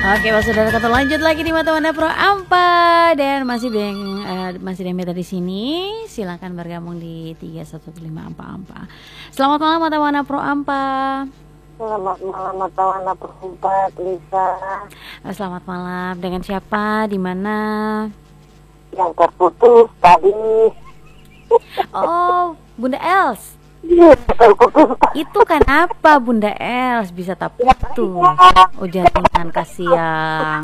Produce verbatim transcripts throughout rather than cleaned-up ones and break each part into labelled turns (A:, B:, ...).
A: Oke, Pak Saudara, kita lanjut lagi di Mata Wanda Pro Ampa dan masih yang uh, masih yang di sini. Silakan bergabung di tiga satu lima Ampa Ampa. Selamat malam Mata Wanda Pro Ampa.
B: Selamat malam Mata Wanda Pro Ampa, Lisa.
A: Selamat malam. Dengan siapa? Di mana?
B: Yang terputus tadi.
A: Oh, Bunda Els. Itu kan apa Bunda Els bisa tak putus? Oh, jaringan kasihan.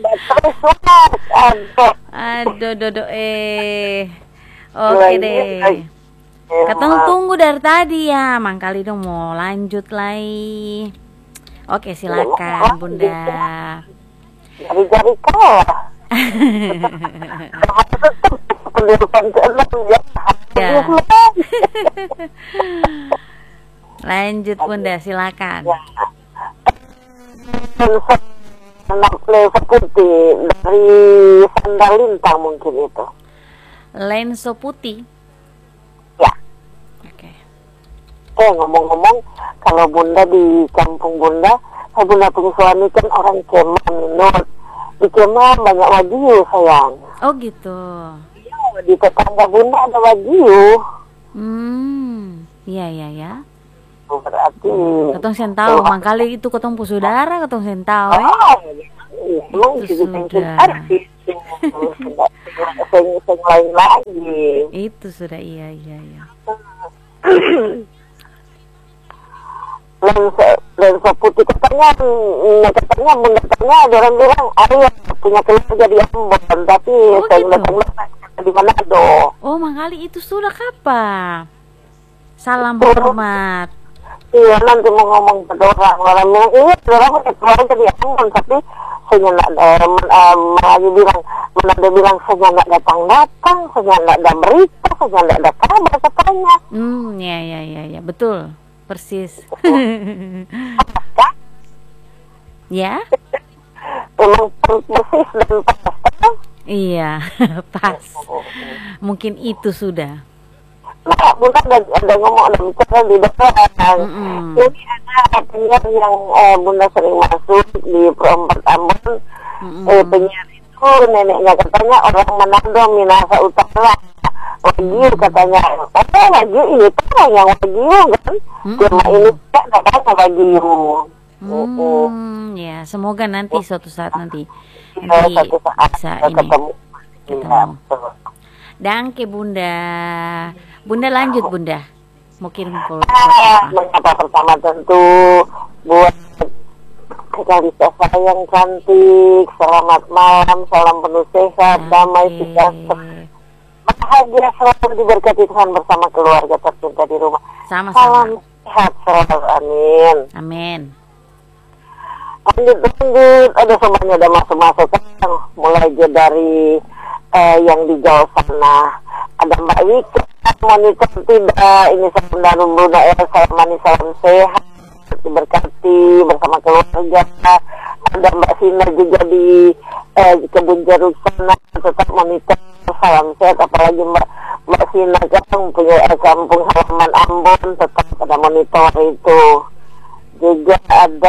A: Aduh, dodo eh. Oke deh. Ketemu tunggu dari tadi ya, mangkali dong mau lanjut lagi. Oke, silakan Bunda.
B: Jari-jari kalah.
A: Ya. Lanjut Bunda, silakan.
B: Lensa putih dari Sandal Lintang mungkin itu.
A: Lensa putih.
B: Ya.
A: Oke.
B: Eh ngomong-ngomong, kalau Bunda di kampung Bunda, saya Bunda punya suami kan orang Kemang, Minot. Di Kemang banyak wagyu sayang.
A: Oh gitu.
B: Di tetangga Bunda ada wagyu.
A: Hmm, iya iya ya.
B: Berarti
A: ketong sen tahu, mangkali itu ketong pu saudara, ketong sen tahu.
B: Oh,
A: eh. Itu sudah.
B: Seng lain lagi.
A: Itu sudah, iya iya iya.
B: lensa lensa putih katanya, katanya Bunda katanya ada orang bilang Arya punya keluarga di Ambon, tapi
A: oh,
B: saya
A: gitu?
B: bilang di Manado.
A: Oh, mangkali itu sudah kapan? Salam hormat.
B: Iya, nanti mau ngomong ke orang orang bilang iya orang punya keluarga di Ambon, tapi saya nggak ada lagi bilang Manado bilang saya nggak datang datang, saya nggak ada berita, saya nggak ada kabar katanya.
A: Hmm, ya ya ya ya betul. Persis. Ya?
B: Memang persis dan pas.
A: Iya, pas. Mungkin itu sudah.
B: Nah, Bunda ada, ada ngomong, ada bicara di depan.
A: Mm -mm.
B: Ini ada penyiar yang eh, Bunda sering masuk di Pro Empat Ambon. Mm -mm. Eh, penyiar itu neneknya katanya orang Manado, Minahasa Utara. Wagyu katanya, oh wagyu ini kan yang wagyu kan, hmm. cuma ini tidak ada wagyu.
A: Hmm, uh. ya semoga nanti suatu saat nanti,
B: ya,
A: nanti
B: suatu saat
A: bisa
B: ini
A: ketemu.
B: ketemu.
A: Danke Bunda, Bunda lanjut Bunda, mungkin kalau
B: ah, menyapa pertama tentu buat Kalista saya yang cantik, selamat malam, salam penuh sehat, damai, sejahtera. Bahagia selalu diberkati Tuhan bersama keluarga tercinta di rumah.
A: Sama-sama.
B: Salam sehat selalu, amin.
A: Amin.
B: Lanjut lanjut, ada semuanya ada masuk-masuk kan, mulai aja dari eh, yang di jauh sana. Ada Mbak Wika, monitor tidak, ini saya Bunda ya, saya manis salam sehat, diberkati bersama keluarga. Ada Mbak Sina juga di eh, Kebun Jeruk sana, tetap monitor salam sehat, apalagi Mbak Mbak Sina kan punya eh, kampung halaman Ambon, tetap ada monitor itu. Juga ada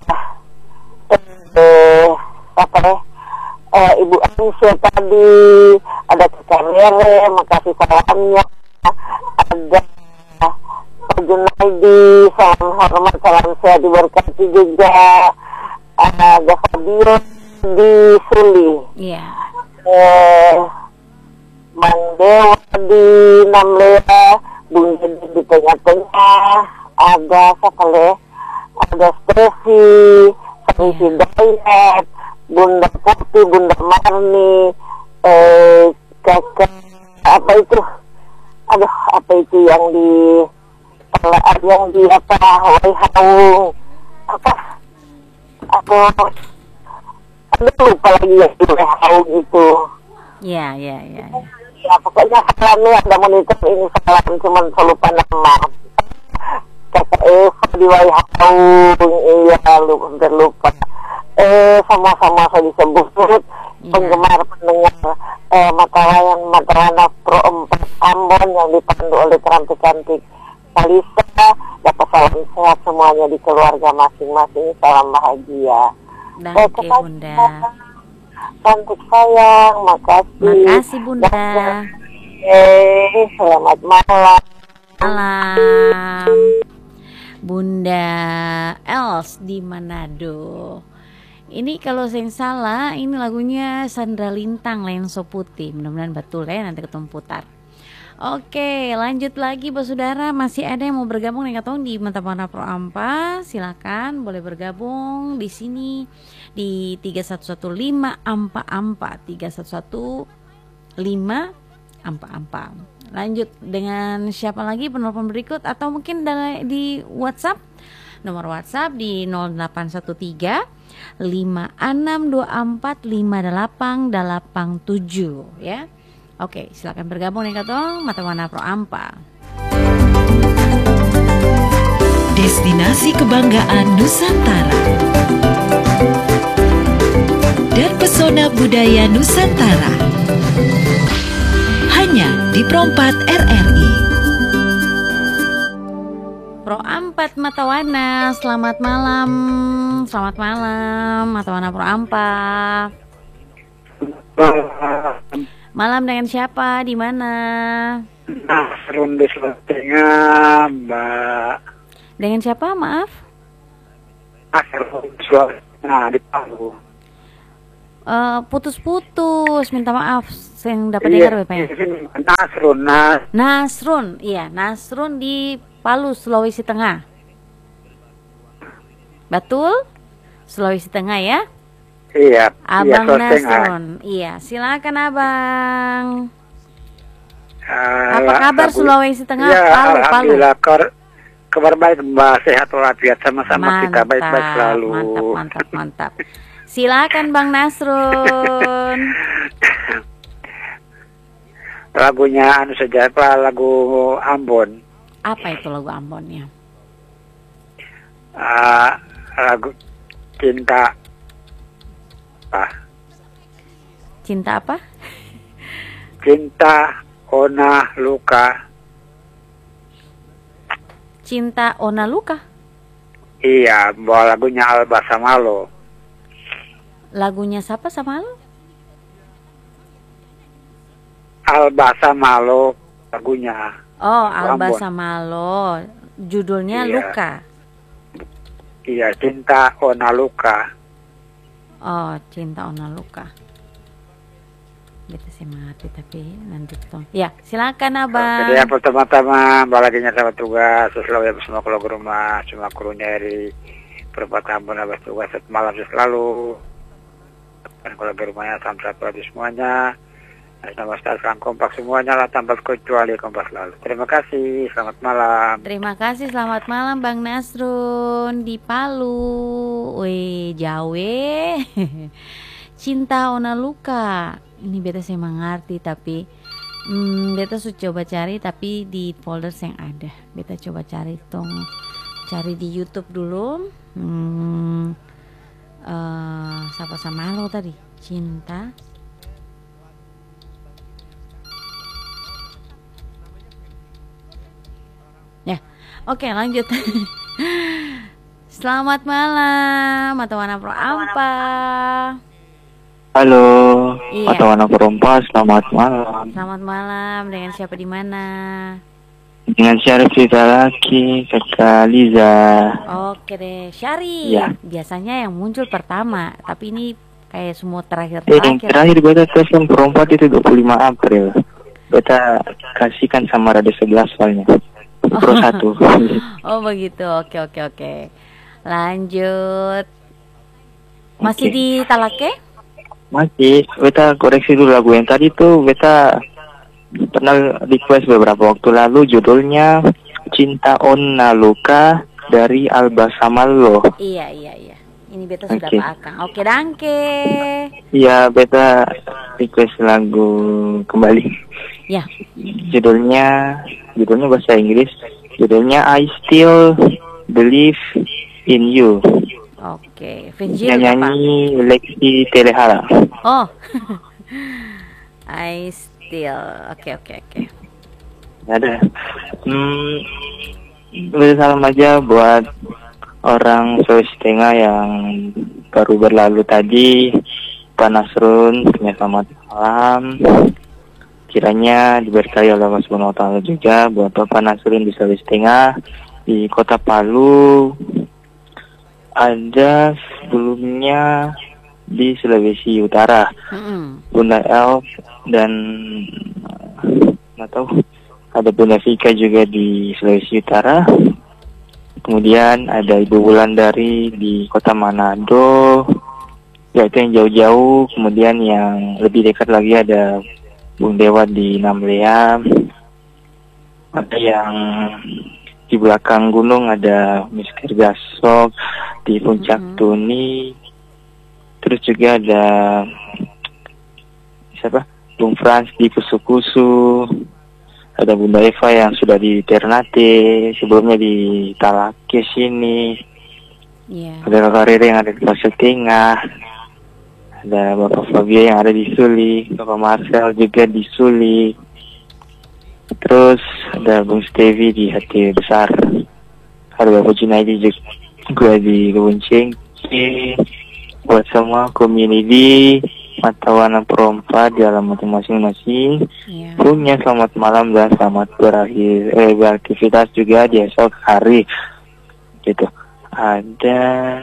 B: eh apa ya eh, Ibu Aisyah tadi, ada Kak Mere, makasih salamnya. Ada Pak Junaidi, salam hormat, salam sehat, diberkati juga. Ada Fabio di Suli.
A: Iya.
B: Eh Bang Dewa di Namlea, Bung Jadi di tengah-tengah, ada siapa le? Ada Stesi, Sarisi Dayat, Bunda Putih, Bunda Marni, eh kakak apa itu? Aduh, apa itu yang di yang di apa? Waihaung apa? Aku aduh lupa lagi ya di Waihaung itu.
A: Iya, iya, iya.
B: Ya pokoknya salamnya ada monitor ini salam, cuman saya lupa nama. Kakak Eva di Waihaung, iya lupa, terlupa. Eh sama-sama saya disebut ya. Penggemar pendengar eh, mata wayang Mata Wanda Pro Empat Ambon yang dipandu oleh cantik-cantik Kalista. Dapat salam sehat semuanya di keluarga masing-masing, salam bahagia.
A: Dangke Bunda.
B: Cantik sayang, makasih.
A: Makasih Bunda.
B: Eh, selamat malam.
A: Malam. Bunda Els di Manado. Ini kalau saya salah, ini lagunya Sandra Lintang, Lenso Putih. Mudah-mudahan betul ya, nanti ketemu putar. Oke, lanjut lagi Bapak Saudara. Masih ada yang mau bergabung nih katong di Mantap Mana Pro Ampa? Silakan, boleh bergabung di sini di tiga satu satu lima Ampa Ampa tiga satu satu lima Ampa Ampa. Lanjut dengan siapa lagi penelpon berikut atau mungkin di WhatsApp? Nomor WhatsApp di nol delapan satu tiga lima enam dua empat lima delapan delapan tujuh ya. Oke, silakan bergabung nih katong Mata Mana Pro Ampa.
C: Destinasi kebanggaan Nusantara dan pesona budaya Nusantara hanya di Pro empat R R I.
A: Pro empat Matawana, selamat malam. Selamat malam Matawana Pro Ampa. Malam dengan siapa? Di mana?
D: Nasrun di Tengah, Mbak.
A: Dengan siapa? Maaf.
D: Nasrun di Tengah di Palu.
A: Uh, putus-putus, minta maaf. Saya dapat
D: Iya,
A: dengar Bapak ya.
D: Nasrun, Nas.
A: Nasrun, iya Nasrun di Palu, Sulawesi Tengah. Betul? Sulawesi Tengah ya?
D: Iya.
A: Abang
D: iya,
A: Nasrun. Iya, silakan Abang.
D: Uh,
A: Apa kabar Sulawesi Tengah?
D: Ya,
A: Palu, Palu.
D: alhamdulillah kabar, kabar baik Mbak, sehat walafiat sama-sama kita baik-baik selalu.
A: Mantap, mantap, mantap. Silakan Bang Nasrun.
D: Lagunya anu saja apa lagu Ambon.
A: Apa itu lagu Ambonnya?
D: Uh, lagu cinta apa?
A: Cinta apa?
D: Cinta Ona Luka.
A: Cinta Ona Luka.
D: Iya, bawa lagunya Alba Samalo.
A: Lagunya siapa sama lo?
D: Alba Samalo lagunya.
A: Oh, Alba
D: Ambon.
A: Samalo. Judulnya
D: Iya.
A: Luka.
D: Iya, Cinta Ona Luka.
A: Oh, Cinta Ona Luka. Gitu sih mengerti tapi nanti ketemu. Ya, silakan Abang.
D: Jadi yang pertama-tama balaginya sama tugas selalu ya semua keluarga rumah, semua krunya dari perempatan Ambon habis tugas malam selalu. Dan keluarga rumahnya sampai satu habis semuanya. Nama sekarang kompak semuanya lah tanpa kecuali kompak selalu. Terima kasih, selamat malam.
A: Terima kasih, selamat malam Bang Nasrun di Palu. Wih, Jawe. Cinta Ona Luka. Ini beta saya mengerti tapi hmm, beta sudah coba cari tapi di folder yang ada. Beta coba cari tong cari di YouTube dulu. Hmm, uh, siapa sama lo tadi? Cinta. Ya, oke lanjut. Selamat malam, Matawana Pro Ampa.
E: Halo,
A: Iya.
E: Matawana Pro Ampa, selamat malam.
A: Selamat malam, dengan siapa di mana?
E: Dengan Syarif lagi, kakak Liza.
A: Oke deh, Syari.
E: Iya.
A: Biasanya yang muncul pertama, tapi ini kayak semua terakhir
E: Eh, yang
A: terakhir.
E: terakhir beta telepon Pro Ampa itu dua puluh lima April. Beta kasihkan sama Rada sebelas soalnya. Pro satu.
A: Oh begitu, oke oke oke. Lanjut. Masih
E: Oke.
A: di Talake?
E: Masih, beta koreksi dulu lagu yang tadi tuh beta pernah request beberapa waktu lalu judulnya Cinta Ona Luka dari Alba Samalo.
A: Iya iya iya. Ini beta sudah
E: Oke.
A: Pak Akang. Oke, dangke.
E: Iya, beta request lagu kembali.
A: Ya.
E: Judulnya judulnya bahasa Inggris. Judulnya I Still Believe in You.
A: Oke, Vinjil
E: Yang
A: apa?
E: nyanyi Lexi Telehara.
A: Oh. I still. Oke oke oke.
E: Ada. Hmm, beri salam aja buat orang Sulawesi Tengah yang baru berlalu tadi, Pak Nasrun, punya selamat malam. Kiranya diberkahi oleh Allah Subhanahu wa Ta'ala juga buat Bapak Nasrun di Sulawesi Tengah, di Kota Palu. Ada sebelumnya di Sulawesi Utara, mm-hmm. Bunda Elf dan nggak tahu ada Bunda Vika juga di Sulawesi Utara. Kemudian ada Ibu Wulandari di Kota Manado, yaitu yang jauh-jauh. Kemudian yang lebih dekat lagi ada Bung Dewa di Namlea. Ada yang di belakang gunung ada Mister Gasok di Puncak mm-hmm. Tuni. Terus juga ada siapa? Bung Frans di Kusu-Kusu. Ada Bunda Eva yang sudah di Ternate, sebelumnya di Talake sini. Yeah. Ada Kakak Rere yang ada di Pasir Tengah. Ada Bapak Fabio yang ada di Suli, Bapak Marcel juga di Suli. Terus ada Bung Stevi di Hati Besar. Ada Bapak Junaidi juga di Kebun Cengkeh. Buat semua community mata warna perompak di alamat masing-masing, yeah. punya selamat malam dan selamat berakhir eh, beraktivitas juga di esok hari. Gitu. Ada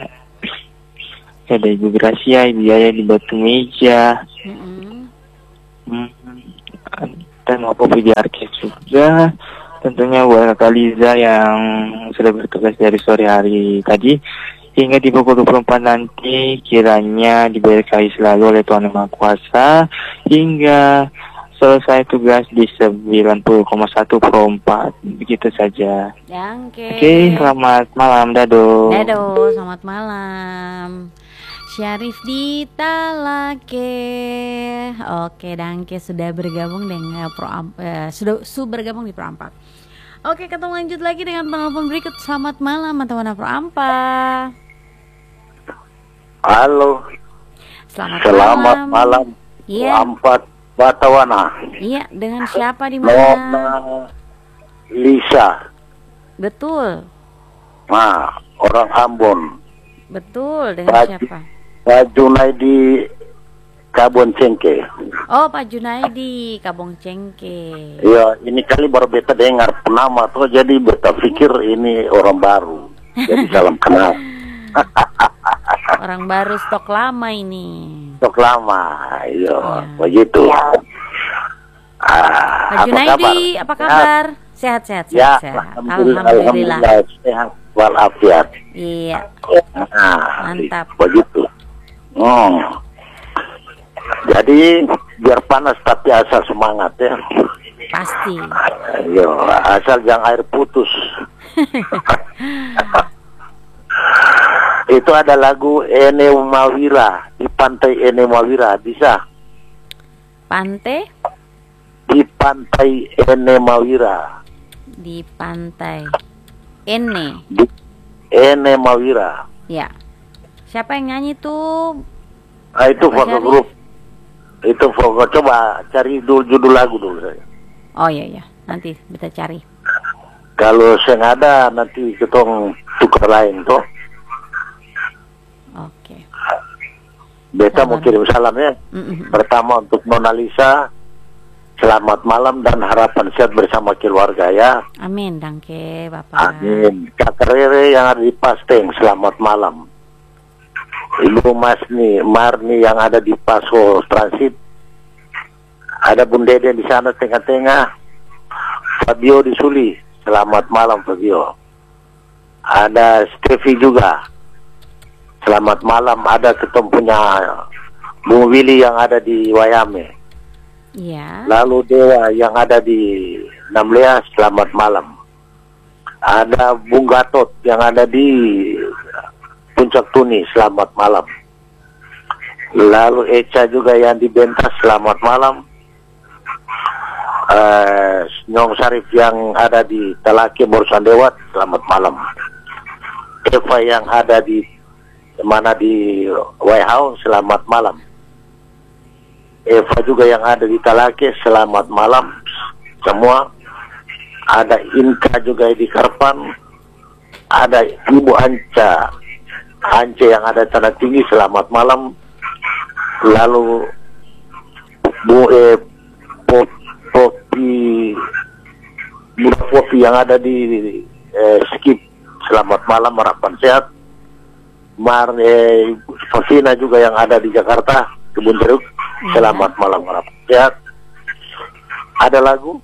E: ada Ibu Gracia, Ibu Yaya di Batu Meja. Mm-hmm. Hmm, dan Bapak Widiarke juga. Tentunya buat Kakak Liza yang sudah bertugas dari sore hari tadi. Hingga di pukul dua puluh empat nanti kiranya diberkahi selalu oleh Tuhan Yang Maha Kuasa hingga selesai tugas di sembilan puluh koma satu per empat. Begitu saja. Oke, okay, selamat malam, Dado.
A: Dado, selamat malam. Syarif di Talake. Oke, Dangke sudah bergabung dengan Pro eh, sudah su bergabung di Pro Ampak. Oke, kita lanjut lagi dengan penelpon berikut. Selamat malam, teman-teman Pro Ampak.
F: Halo.
A: Selamat,
F: Selamat malam. malam.
A: Iya.
F: Ampat Batawana.
A: Iya, dengan siapa di mana?
F: Nona Lisa.
A: Betul.
F: Nah, orang Ambon.
A: Betul, dengan Pak, siapa?
F: Pak Junaidi Kabon Cengke.
A: Oh, Pak Junaidi Kabon Cengke.
F: Iya, ini kali baru beta dengar penama tuh, jadi beta pikir ini orang baru. Jadi salam kenal.
A: Orang baru stok lama ini.
F: Stok lama, iya, ya. Begitu. Ya.
A: Ah, Pak Junaidi, apa kabar? Sehat-sehat,
F: ya,
A: sehat.
F: Alhamdulillah. Alhamdulillah. Sehat walafiat.
A: Iya.
F: Nah,
A: mantap.
F: Begitu. Hmm. Jadi biar panas tapi asal semangat ya.
A: Pasti.
F: Yo, asal jangan air putus. Itu ada lagu Ene Mawira di pantai Ene Mawira, bisa?
A: Pantai?
F: Di pantai Ene Mawira.
A: Di pantai Ene.
F: Di Ene Mawira.
A: Ya. Siapa yang nyanyi tuh?
F: Ah, itu foto grup. Itu foto, coba cari dulu judul lagu dulu saya.
A: Oh iya iya, nanti kita cari.
F: Kalau saya nggak ada nanti kita tukar lain tuh.
A: Oke.
F: Beta mau kirim salam ya. Mm-hmm. Pertama untuk Nona Lisa, selamat malam dan harapan sehat bersama keluarga ya.
A: Amin, Dangke Bapak.
F: Amin. Kakak Rere yang ada di Pasteng, selamat malam. Ibu Masni, Marni yang ada di Paso Transit. Ada Bun Dede di sana tengah-tengah. Fabio di Suli, selamat malam Fabio. Ada Stevi juga, selamat malam. Ada ketemu punya Bung Willy yang ada di Wayame.
A: Iya.
F: Lalu Dewa yang ada di Namlea, selamat malam. Ada Bung Gatot yang ada di Puncak Tuni, selamat malam. Lalu Eca juga yang di Bentas, selamat malam. Uh, Nyong Sarif yang ada di Talake Morsan Dewat, selamat malam. Eva yang ada di mana di Waihau, selamat malam. Eva juga yang ada di Talake, selamat malam semua. Ada Inka juga di Karpan. ada Ibu Anca, Anca yang ada tanda tinggi selamat malam. Lalu Bu eh, Pop, Popi, Bu Popi yang ada di eh, Skip selamat malam, harapan sehat. Mar eh, Fasina juga yang ada di Jakarta, Kebun Jeruk, selamat malam, harapan sehat. Ada lagu?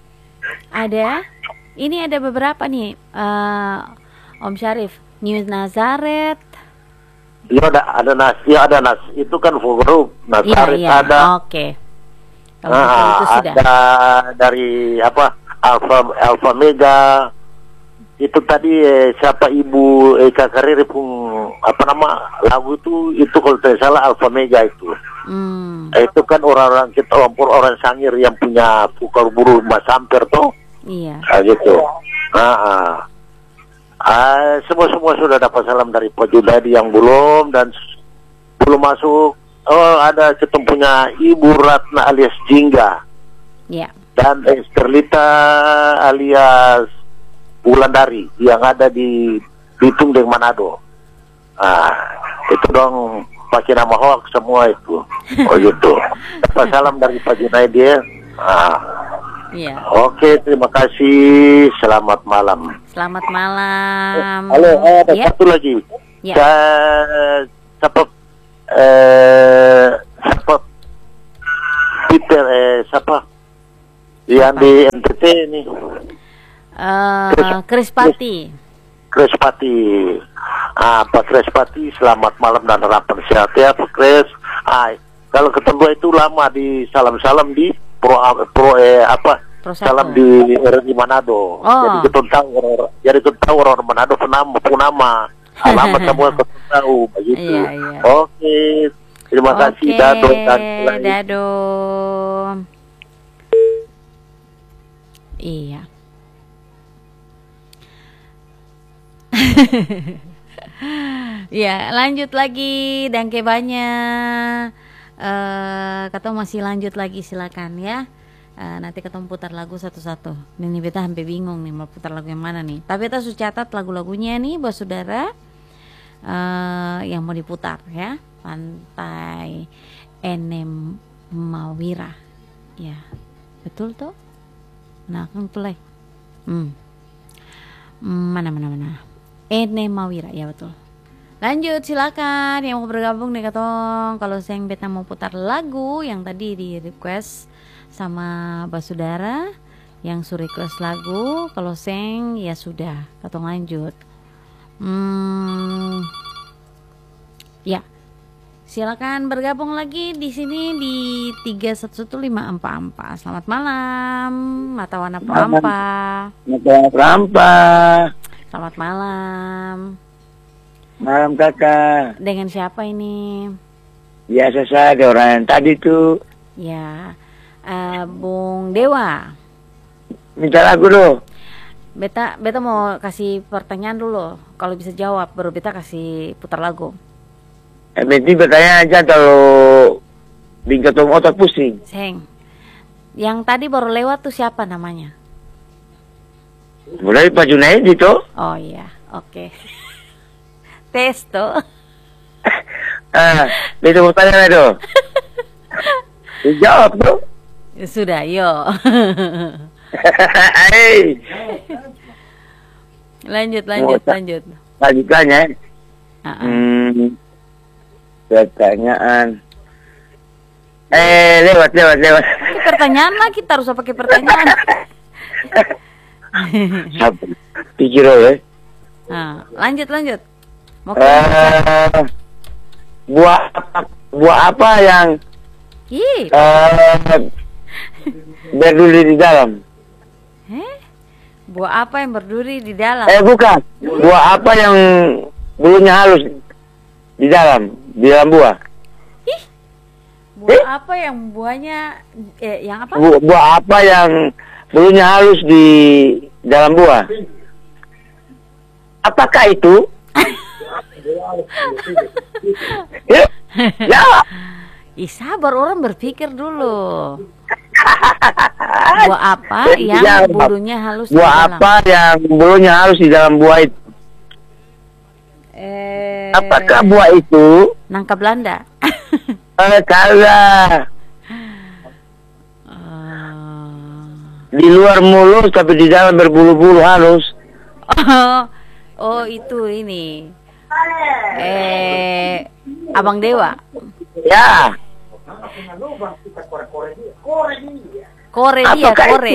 A: Ada. Ini ada beberapa nih, uh, Om Syarif. New Nazaret.
F: Ya ada, ada nas, ya ada nas. Itu kan full group. Nazaret
A: Iya, iya.
F: ada.
A: Oke. Kalau
F: Nah,
A: gitu itu sudah.
F: ada dari apa? Alfa Alfa Mega. Itu tadi eh, siapa Ibu Eka Kariri pun apa nama lagu itu itu kalau tidak salah Alfa Mega itu.
A: Hmm.
F: Eh, itu kan orang-orang kita orang orang Sangir yang punya pukul buru Mas Samper tuh.
A: Iya.
F: Nah, gitu. Ah, ah. Ah, semua semua sudah dapat salam dari Pak Judadi yang belum dan belum masuk. Oh, ada ketempunya Ibu Ratna alias Jingga.
A: Iya.
F: Dan Esterlita alias Wulandari yang ada di Bitung dan Manado. Ah, itu dong pakai nama hoax semua itu. Oh gitu. Dapat salam dari Pak Junaidi ya. Ah.
A: Iya.
F: Oke, terima kasih. Selamat malam.
A: Selamat malam.
F: Halo, eh, ada
A: Ya.
F: satu lagi.
A: Ya.
F: Sa- siapa eh siapa Peter eh siapa yang di N T T ini?
A: Eh, Krispati.
F: Krispati. Ah, Pak Krispati, selamat malam dan harapan sehat ya, Pak Kris. Ah, kalau ketemu itu lama di salam-salam di pro, pro eh apa?
A: Pro satu.
F: Salam di R I Manado.
A: Oh.
F: Jadi kita tahu orang, jadi kita tahu orang Manado penama, punama. Alamat semua kita tahu begitu.
A: Iya, iya.
F: Oke. Terima kasih
A: Oke,
F: Dado dan lain.
A: Dado. Iya. Ya, lanjut lagi dan kebanya. Eh, kata masih lanjut lagi, silakan ya. Eh, nanti ketemu putar lagu satu-satu. Ini beta hampir bingung nih mau putar lagu yang mana nih. Tapi beta sudah catat lagu-lagunya nih buat saudara eh, yang mau diputar ya. Pantai Enem Mawira. Ya, betul tuh. Nah, kan mulai. Hmm. Mana mana mana. Enem Mawira, ya betul. Lanjut, silakan yang mau bergabung nih katong. Kalau saya beta mau putar lagu yang tadi di request sama Basudara yang suruh request lagu, kalau seng ya sudah katong lanjut. Hmm, ya, silakan bergabung lagi di sini di tiga satu satu lima empat empat. Selamat malam, Matawana Prampa.
G: Matawana Prampa.
A: Selamat malam.
G: Malam kakak.
A: Dengan siapa ini?
G: Biasa saja orang yang tadi tuh.
A: Ya, uh, Bung Dewa.
G: Minta lagu loh.
A: Beta, beta mau kasih pertanyaan dulu. Kalau bisa jawab, baru beta kasih putar lagu.
G: Eh, berarti bertanya aja kalau bingkai otak pusing.
A: Seng. Yang tadi baru lewat tuh siapa namanya?
G: Mulai Pak Junaidi tuh.
A: Oh iya, oke. Okay. Tes tuh.
G: Ah, beta mau tanya tuh. Dijawab tuh.
A: Sudah, yo.
G: Hey.
A: Lanjut, lanjut,
G: Mau
A: lanjut.
G: Lanjutannya.
A: Uh-uh.
G: Hmm, pertanyaan. Eh, lewat, lewat, lewat.
A: Pakai pertanyaan lah, kita harus pakai pertanyaan.
G: Sabar. Pikir ya.
A: Nah, lanjut, lanjut. Mau
G: Uh, buah apa, buah apa yang
A: Ih,
G: uh, berduri di dalam?
A: eh? Buah apa yang berduri di dalam?
G: Eh bukan, buah apa yang bulunya halus di dalam, di dalam buah?
A: Ih, buah apa yang buahnya, eh, yang apa?
G: Bu, buah apa yang bulunya halus di dalam buah? Apakah itu? Ya, ya.
A: Ih, sabar, orang berpikir dulu. Buah apa yang
G: Ya,
A: bulunya halus di
G: buah
A: dalam?
G: apa yang bulunya halus di dalam buah itu?
A: Eh,
G: Apakah buah itu
A: nangka Belanda?
G: eh, kalah
A: Ah.
G: di luar mulus tapi di dalam berbulu-bulu halus?
A: Oh, oh itu ini. Eh, Abang Dewa.
G: Ya.
A: Kore dia,
G: Apakah
A: kore.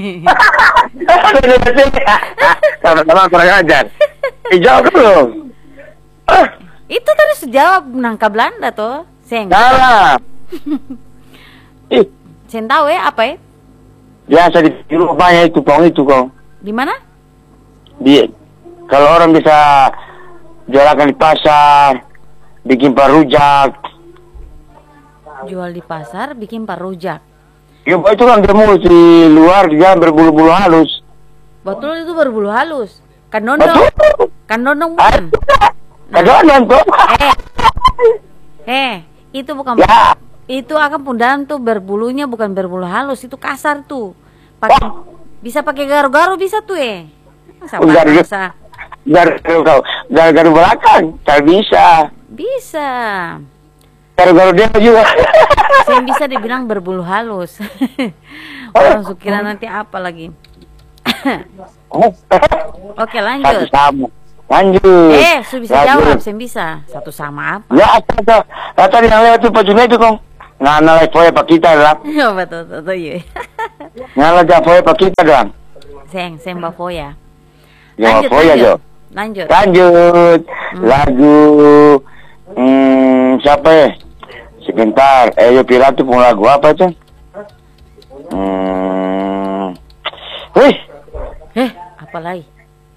G: Sama-sama kurang ajar. Dijawab dulu. Ah,
A: Itu tadi sejawab nangka Belanda toh. Saya nggak
G: salah. Ih,
A: saya tahu ya apa ya?
G: biasa di di rumahnya itu pong itu kong.
A: Di mana?
G: Di kalau orang bisa jualan di pasar, bikin parujak.
A: Jual di pasar, bikin parujak.
G: Ya itu kan dia mulus di luar, dia berbulu-bulu halus.
A: Betul itu berbulu halus. Kan dondong.
G: Betul.
A: Kan dondong bukan?
G: Kadang tuh.
A: Eh, eh, itu bukan.
G: Ya.
A: Itu akan pundahan tuh berbulunya bukan berbulu halus, itu kasar tuh. Pakai bisa pakai garu-garu bisa tuh eh. Sama
G: Garu-
A: rasa.
G: Garu kau, garu-garu belakang, tak bisa.
A: Bisa.
G: Garu-garu dia juga.
A: Saya bisa dibilang berbulu halus. Orang sukira nanti apa lagi? Oke,
G: Satu
A: lanjut.
G: sama. Lanjut.
A: Eh, su bisa
G: Lanjut.
A: jawab, saya bisa. Satu sama apa?
G: Ya, ada. Ya, tadi yang lewat itu Pak Junaidu kong. Ngana lagi poe Pak kita lah.
A: Oh, betul, betul, betul, iya.
G: Ngana lagi poe Pak kita doang.
A: Seng, seng Mbak Foya.
G: Ya,
A: Lanjut,
G: poe ya,
A: lanjut.
G: Jo.
A: Lanjut.
G: Lanjut. Lagu hmm, siapa ya? Sebentar. Eh, yo Piratu pun lagu apa itu? Hmm. Wih,
A: Eh, apa lagi?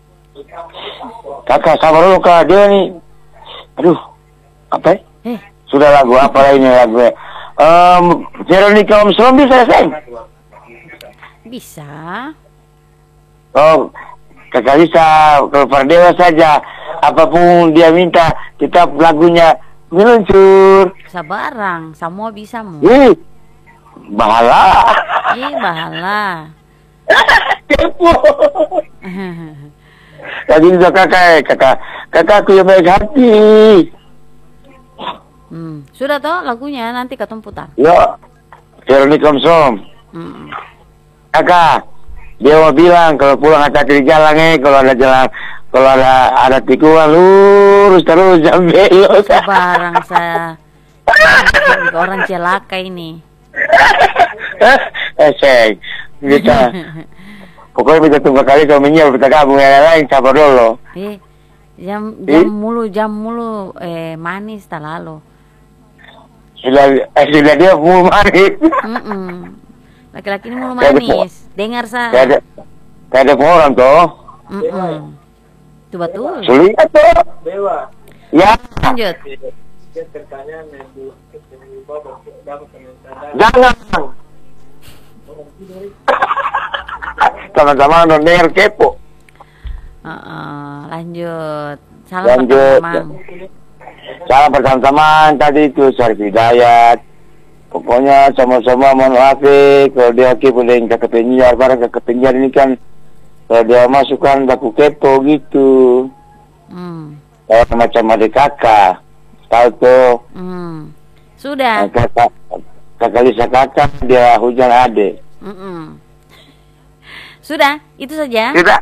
G: kakak sabar dulu kak, dia nih. Aduh, apa ya?
A: Eh,
G: Sudah lagu apa ini lagu? Um, Veronica Armstrong bisa sayang?
A: bisa.
G: Oh, kakak bisa kalau Fardewa saja. Apapun dia minta, kita lagunya meluncur.
A: Sabarang, semua bisa mu.
G: Ih, bahala.
A: Ih, bahala.
G: Kepo. Tadi juga kakak, eh, kakak, kakakku yang baik hati.
A: Hmm, sudah toh lagunya nanti ketemu putar.
G: Yo, Veronica Armstrong.
A: Hmm.
G: Kakak, dia mau bilang kalau pulang hati-hati di jalan eh, kalau ada jalan, kalau ada ada tikungan lurus terus jangan belok.
A: Sabarang saya. Orang celaka ini.
G: eh, seng, kita pokoknya kita tunggu kali kalau menyel kita gabung yang lain sabar dulu.
A: Eh, jam jam mulu jam mulu eh manis tak lalu.
G: Sudah, eh, sudah dia mulu manis.
A: Mm-mm. Laki-laki ini mulu
G: Kayak ada-
A: manis. Dengar sa.
G: Kayak ada, kayak ada orang tuh.
A: Mm-mm. Itu betul.
G: Sulit tuh. Ya,
A: Lanjut.
G: jangan. Teman-teman non dengar kepo.
A: Uh-uh. Lanjut. Salam
G: Lanjut.
A: teman-teman.
G: Salam bersama-teman tadi itu Syarif Hidayat. Pokoknya sama-sama mohon maaf eh, kalau dia boleh ke penyiar, barang ke penyiar ini kan kalau dia masukkan baku kepo gitu.
A: Hmm.
G: Kayak macam adik kakak. Tahu tuh.
A: Hmm. Sudah.
G: Kakak kakak Lisa kakak dia hujan adik.
A: Mm-mm. Sudah, itu saja.
G: Tidak.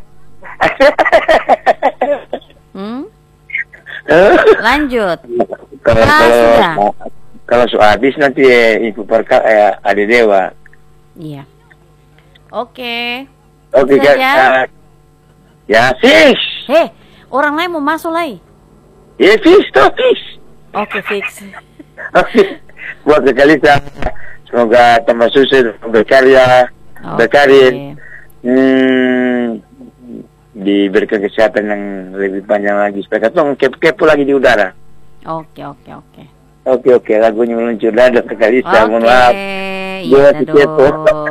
A: Hmm? Lanjut.
G: Kalau
A: Ah,
G: kalau
A: sudah.
G: kalau su habis nanti eh, ibu perka eh, adik dewa.
A: Iya. Oke.
G: Oke
A: Itu
G: kan.
A: saja.
G: Uh, ya fix.
A: Heh, orang lain mau masuk lagi.
G: Ya fix toh fix.
A: Oke, fix.
G: Oke. Buat sekali semoga tambah sukses berkarya, berkarir. Hmm, diberikan kesehatan yang lebih panjang lagi supaya ketong kepo lagi di udara.
A: Oke, oke, oke.
G: Oke oke lagunya meluncur dadah ke Kalista, mohon
A: Oke,
G: maaf.
A: iya
G: Dia
A: dado.
G: kepo.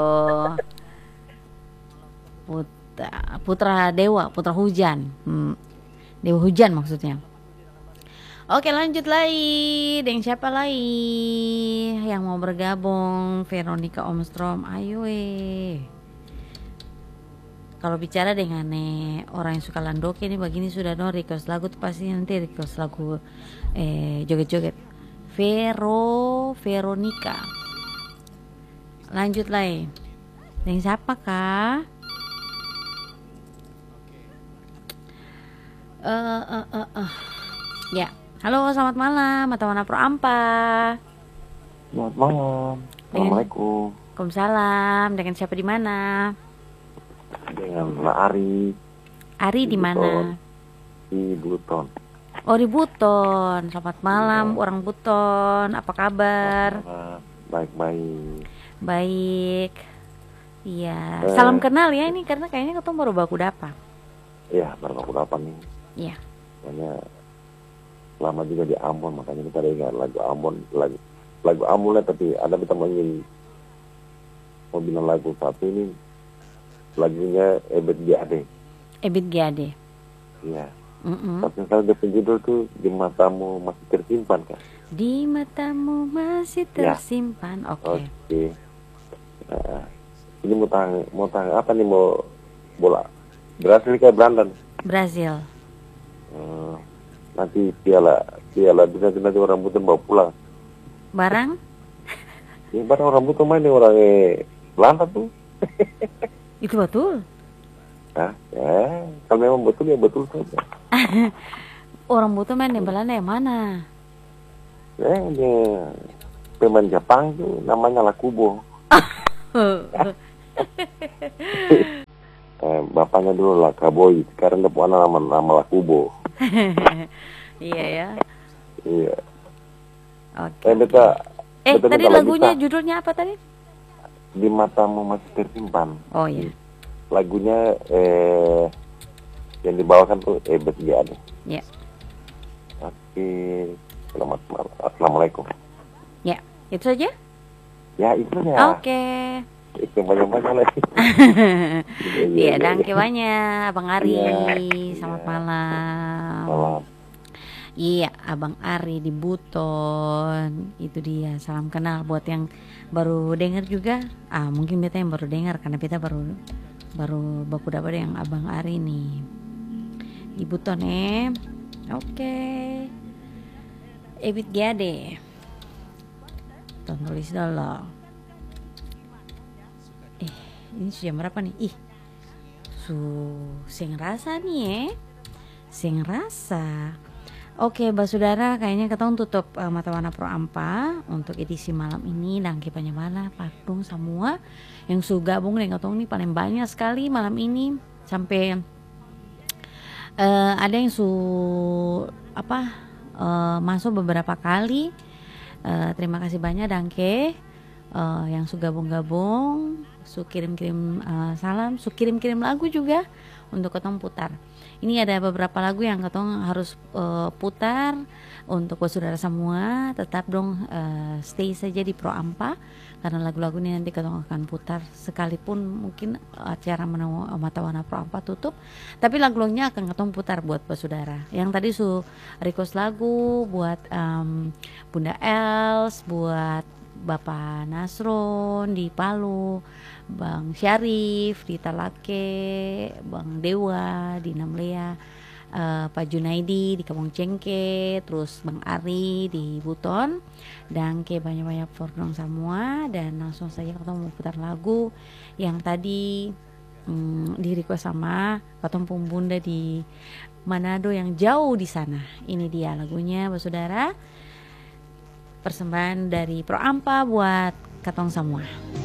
A: Putra, putra dewa, putra hujan. Hmm. Dewa hujan maksudnya. Oke, lanjut lagi. Dengan siapa lagi yang mau bergabung? Veronica Armstrong, ayo eh. kalau bicara dengan eh, orang yang suka landoke ini begini sudah dong request lagu tuh pasti nanti request lagu eh, joget-joget. Vero Veronica. Lanjut lagi. Dengan siapa kah? Uh, uh, uh, uh. Ya, halo selamat malam, Matawana Pro Ampa.
H: Selamat malam. Assalamualaikum.
A: Waalaikumsalam. Dengan siapa di mana?
H: Dengan Mbak Ari.
A: Ari di mana?
H: Di Buton.
A: Oh di Buton. Selamat malam, ya. Orang Buton. Apa kabar?
H: Baik-baik.
A: Baik. Iya. Eh. Salam kenal ya ini karena kayaknya ketemu baru baku dapa.
H: Iya, baru baku dapa nih.
A: Iya.
H: Makanya lama juga di Ambon, makanya kita ingat lagu Ambon, lagu lagu Ambon lah, tapi ada kita mau ingin mau bilang lagu satu ini lagunya Ebit G A D.
A: Ebit G A D.
H: Iya.
A: Mm-hmm.
H: Tapi kalau dia penjudul tuh Di Matamu Masih Tersimpan kan?
A: Di Matamu Masih Tersimpan. Ya. Oke. Okay.
H: Oke. Okay. Nah, ini mau tanya, mau tanya apa nih, mau bola Brasil kayak Belanda?
A: Brasil.
H: Hmm, nanti piala piala bisa nanti orang Buton bawa pulang.
A: Barang?
H: Ini barang orang Buton main nih orang eh, Belanda tuh.
A: Itu betul.
H: Nah, ya, kalau memang betul ya betul saja.
A: Orang Buton main di Belanda yang mana?
H: Eh, ini pemain Jepang tuh namanya Lakubo. eh, bapaknya dulu Lakaboy, sekarang dia punya nama nama Lakubo.
A: Iya ya.
H: Iya.
A: Oke.
H: Eh, beta,
A: eh
H: beta
A: tadi lagunya bisa. Judulnya apa tadi?
H: Di Matamu Masih Tersimpan.
A: Oh iya.
H: Lagunya eh yang dibawakan tuh Ebit G A D.
A: Iya.
H: Oke. Selamat malam. Assalamualaikum.
A: Ya, itu saja?
H: Ya, itu ya.
A: Oke.
H: Itu banyak-banyak lagi.
A: Iya, danke banyak Abang Ari. Ya, selamat ya. Malam.
H: Malam.
A: Iya, Abang Ari di Buton. Itu dia, salam kenal buat yang baru dengar juga. Ah, mungkin beta yang baru dengar karena beta baru baru baku dapat yang Abang Ari nih. Di Buton eh. Oke. Ebit G A D. Tulis dulu. Eh, ini sudah berapa nih? Ih. Su sing rasa nih eh. Sing rasa. Oke, Mbak Saudara, kayaknya kita tutup uh, Matawana Pro Ampa untuk edisi malam ini. Dangke Panyamala, Pakdung semua yang sudah gabung dengan ketong ini paling banyak sekali malam ini sampai uh, ada yang su apa uh, masuk beberapa kali. Uh, terima kasih banyak Dangke uh, yang su gabung-gabung, su kirim-kirim uh, salam, su kirim-kirim lagu juga untuk ketong putar. Ini ada beberapa lagu yang ketong harus uh, putar untuk saudara semua. Tetap dong uh, stay saja di Pro Ampa karena lagu-lagu ini nanti ketong akan putar sekalipun mungkin acara Matawana Pro Ampa tutup. Tapi lagu-lagunya akan ketong putar buat saudara. Yang tadi su request lagu buat um, Bunda Els, buat Bapak Nasron di Palu, Bang Syarif di Talake, Bang Dewa di Namlea, uh, Pak Junaidi di Kampung Cengke, terus Bang Ari di Buton, dan ke banyak-banyak pordong semua. Dan langsung saja kita mau putar lagu yang tadi um, di request sama ketemu Bunda di Manado yang jauh di sana. Ini dia lagunya, saudara. Persembahan dari Pro Ampa buat katong semua.